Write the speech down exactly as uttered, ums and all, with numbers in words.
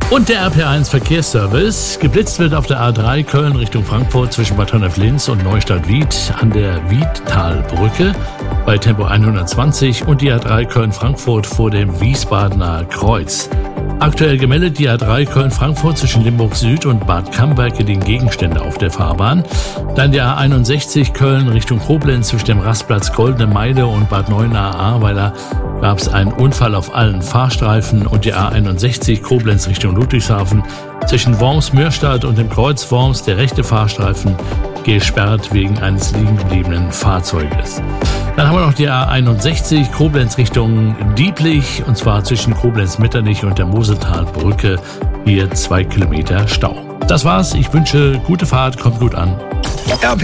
Und der R P eins Verkehrsservice. Geblitzt wird auf der A drei Köln Richtung Frankfurt zwischen Bad Honnef-Linz und Neustadt-Wied an der Wiedtalbrücke bei Tempo hundertzwanzig und die A drei Köln-Frankfurt vor dem Wiesbadener Kreuz. Aktuell gemeldet die A drei Köln-Frankfurt zwischen Limburg Süd und Bad Camberg liegen Gegenstände auf der Fahrbahn. Dann die A einundsechzig Köln Richtung Koblenz zwischen dem Rastplatz Goldene Meide und Bad Neuenahr-Ahrweiler gab es einen Unfall auf allen Fahrstreifen und die A einundsechzig Koblenz Richtung Ludwigshafen zwischen Worms-Mürstadt und dem Kreuz Worms der rechte Fahrstreifen gesperrt wegen eines liegengebliebenen Fahrzeuges. Dann haben wir noch die A einundsechzig Koblenz Richtung Dieblich und zwar zwischen Koblenz-Metternich und der Mosetalbrücke hier zwei Kilometer Stau. Das war's. Ich wünsche gute Fahrt, kommt gut an. R P